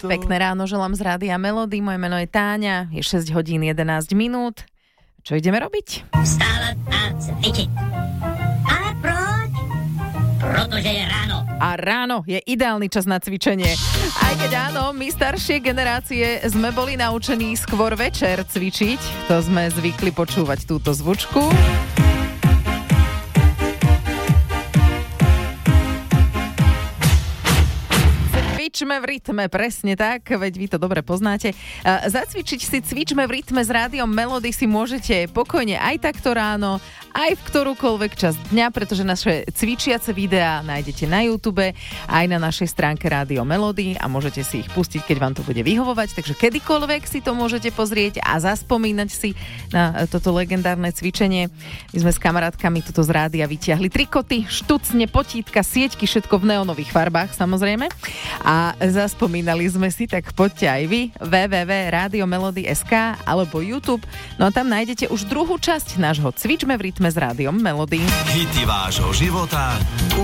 Pekné ráno želám z Rádia Melody. Moje meno je Táňa. Je 6 hodín 11 minút. Čo ideme robiť? Vstávať a cvičiť. Ale proč? Protože je ráno. A ráno je ideálny čas na cvičenie. Aj keď áno, my staršie generácie sme boli naučení skôr večer cvičiť. To sme zvykli počúvať túto zvučku. Cvičme v rytme, presne tak, veď vy to dobre poznáte. Zacvičiť si Cvičme v rytme s Rádiom Melody si môžete pokojne aj takto ráno, aj v ktorúkoľvek časť dňa, pretože naše cvičiace videá nájdete na YouTube, aj na našej stránke Rádio Melody a môžete si ich pustiť, keď vám to bude vyhovovať, takže kedykoľvek si to môžete pozrieť a zaspomínať si na toto legendárne cvičenie. My sme s kamarátkami tuto z rádia vytiahli trikoty, štucne, potítka, sieťky, všetko v neónových farbách samozrejme. A zaspomínali sme si, tak poďte aj vy, www.radiomelody.sk alebo YouTube. No a tam nájdete už druhú časť nášho Cvičme v rytme s Rádiom Melody. Hity vášho života